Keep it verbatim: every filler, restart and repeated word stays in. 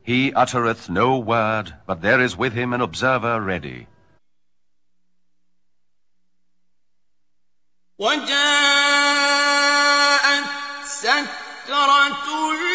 He uttereth no word, but there is with him an observer ready. وجاءت سكرة